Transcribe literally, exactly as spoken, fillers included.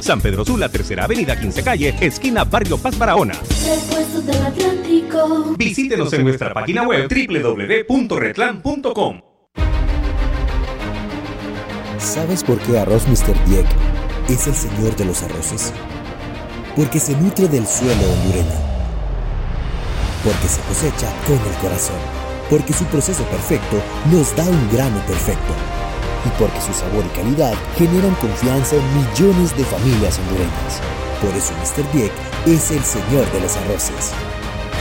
San Pedro Sula, Tercera Avenida, quince Calle, esquina Barrio Paz Barahona. Repuestos del Atlántico. Visítenos en nuestra página web doble u doble u doble u punto retlan punto com. ¿Sabes por qué Arroz mister Dieck es el señor de los arroces? Porque se nutre del suelo hondureño. Porque se cosecha con el corazón. Porque su proceso perfecto nos da un grano perfecto. Y porque su sabor y calidad generan confianza en millones de familias hondureñas. Por eso mister Dieck es el señor de los arroces.